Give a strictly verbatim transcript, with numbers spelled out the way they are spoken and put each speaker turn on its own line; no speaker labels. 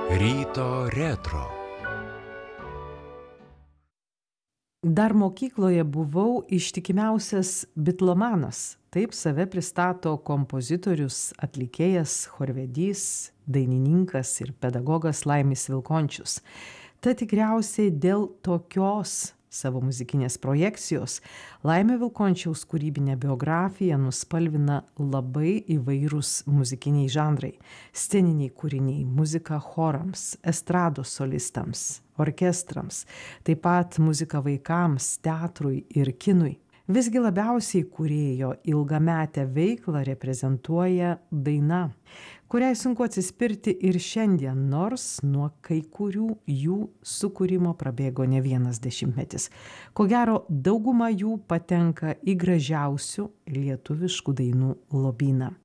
Ryto retro.
Dar mokykloje buvau ištikimiausias bitlomanas. Taip save pristato kompozitorius, atlikėjas, chorvedys, dainininkas ir pedagogas Laimis Vilkončius. Ta tikriausiai dėl tokios savo muzikinės projekcijos Laimio Vilkončiaus kūrybinę biografiją nuspalvina labai įvairūs muzikiniai žanrai, sceniniai kūriniai, muzika chorams, estrados solistams, orkestrams, taip pat muzika vaikams, teatrui ir kinui. Visgi labiausiai kūrėjo ilgametę veiklą reprezentuoja daina, kuriai sunku atsispirti ir šiandien, nors nuo kai kurių jų sukūrimo prabėgo ne vienas dešimtmetis. Ko gero, dauguma jų patenka į gražiausių lietuviškų dainų lobyną.